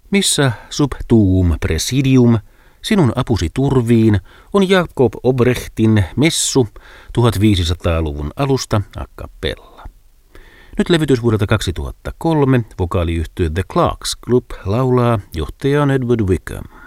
Missä sub tuum presidium, sinun apusi turviin, on Jakob Obrechtin messu 1500-luvun alusta a cappella. Nyt levytys vuodelta 2003, vokaaliyhtye The Clarks Club laulaa, johtaja on Edward Wickham.